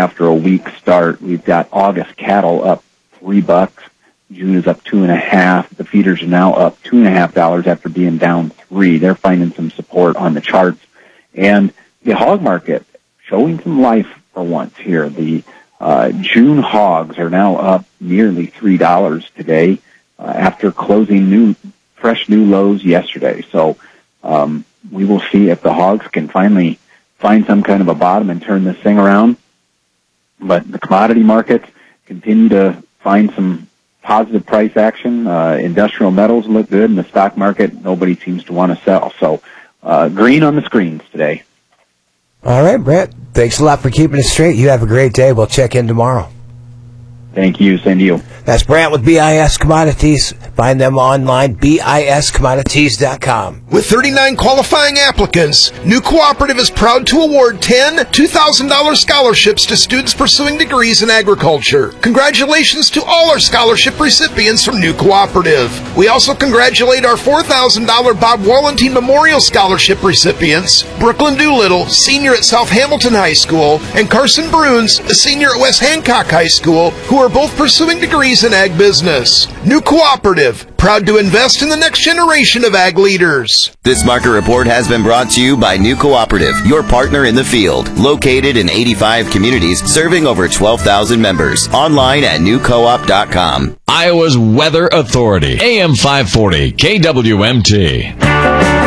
after a weak start. We've got August cattle up $3. June is up 2.5. The feeders are now up $2.50 after being down 3. They're finding some support on the charts. And the hog market showing some life for once here. The June hogs are now up nearly $3 today after closing fresh new lows yesterday. So we will see if the hogs can finally find some kind of a bottom and turn this thing around. But the commodity markets continue to find some positive price action. Industrial metals look good. In the stock market, nobody seems to want to sell. So green on the screens today. All right, Brent. Thanks a lot for keeping it straight. You have a great day. We'll check in tomorrow. Thank you. Same to you. That's Brant with BIS Commodities. Find them online, biscommodities.com. With 39 qualifying applicants, New Cooperative is proud to award 10 $2,000 scholarships to students pursuing degrees in agriculture. Congratulations to all our scholarship recipients from New Cooperative. We also congratulate our $4,000 Bob Wallentine Memorial Scholarship recipients, Brooklyn Doolittle, senior at South Hamilton High School, and Carson Bruns, a senior at West Hancock High School, who are both pursuing degrees in ag business. New Cooperative, proud to invest in the next generation of ag leaders. This market report has been brought to you by New Cooperative, your partner in the field. Located in 85 communities, serving over 12,000 members. Online at newcoop.com. Iowa's Weather Authority, AM 540, KWMT.